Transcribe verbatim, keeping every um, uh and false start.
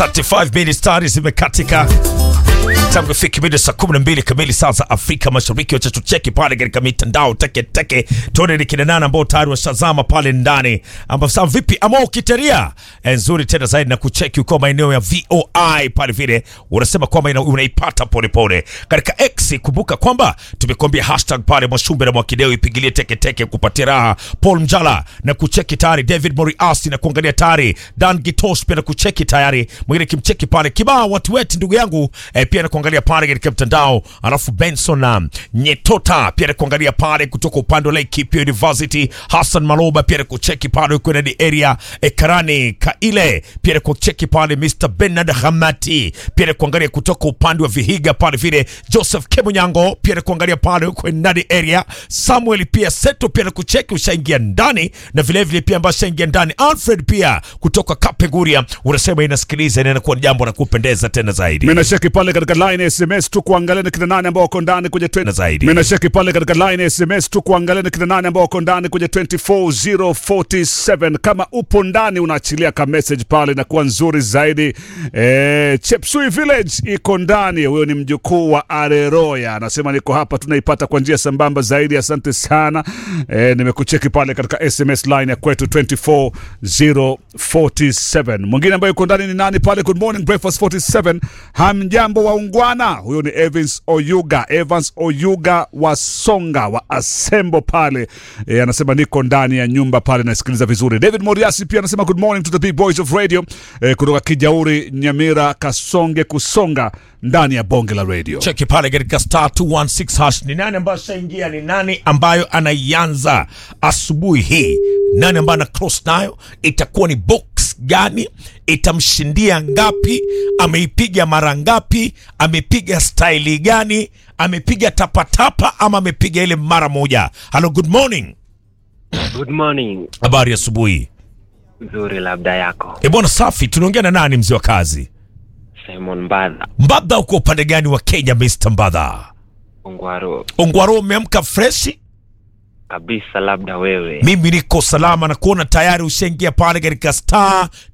thirty-five minutes tayari zimekatika tangu ifike mida saa kumi na mbili kamili saa za Afrika Mashariki. Wacha tucheki pale katika mitandao teke teke tuone ni kina nani ambao tayari washazama pale ndani. Ambao sasa vipi ama ukiteria nzuri tena zaidi na kucheki uko maeneo ya V O I pale vile unasema kwamba unaipata pole pole katika X. Kumbuka kwamba tumekuambia hashtag pale Mwashumbe na Mwakideo ipigilie teke teke kupatia raha. Paul Mjala na kucheki tayari, David Moriasi na kuangalia tayari, Dan Gitosh pia na kucheki tayari, mwingine kimcheki pale kibao watu wetu ndugu yangu eh, pia na kuangalia pale katika mtandao. Alafu Benson na Nyetota pia na kuangalia pale kutoka upande wa Laikipia University. Hassan Maloba pia na kucheki pale uko na area Ekarani Kaile pia na kucheki pale. Mister Bernard Hamati pia na kuangalia kutoka upande wa Vihiga pale vile. Joseph Kemunyango pia na kuangalia pale uko na area. Samuel pia Seto pia na kucheki ushaingia ndani na vile vile pia ambao ushaingia ndani. Alfred pia kutoka Kapeguria unasema inasikiliza na inakuwa jambo la kupendeza tena zaidi. Mimi nashaki pale katika line S M S tu kuangalia kina nani ambao wako ndani kwenye twenty zaidi. Mimi nashaki pale katika line S M S tu kuangalia kina nani ambao wako ndani kwenye two four zero four seven. Kama upo ndani unaachilia ka message pale na kuwa nzuri zaidi. Eh, Chepsui Village iko ndani. Huyo ni mjukuu wa Areroya. Anasema niko hapa tunaipata kwa njia sambamba zaidi. Asante sana. Eh, nimekucheki pale katika S M S line ya kwetu two four zero four seven. Mwingine ambaye yuko ndani ni nani pale? Good morning breakfast forty-seven. Hamjambo waungwana. Huyo ni Evans Oyuga. Evans Oyuga wa Songa wa Asembo pale. E, anasema niko ndani ya nyumba pale nasikiliza vizuri. David Moriasi pia anasema good morning to the big boys of radio. E, kutoka Kijauri, Nyamira, Kasonge, Kusonga ndani ya bonge la radio. Cheki pale katika star two one six hash. Ni nani ambaye shaingia, ni nani ambayo anaianza asubuhi hii, nani ambaye ana cross nayo, itakuwa ni box gani, itamshindia ngapi, ameipiga mara ngapi, amepiga style gani, amepiga tapatapa ama amepiga ile mara moja. Hello, good morning. Good morning. Habari asubuhi. Nzuri, labda yako. Eh bwana, safi. Tunaongea na nani mzee wa kazi? Simon Mbadha. Mbadha uko upande gani wa Kenya mister Mbadha? Ongwaro. Ongwaro, umeamka freshi? Kabisa, labda wewe. Mimi niko salama na kuona tayari ushaingia pale katika star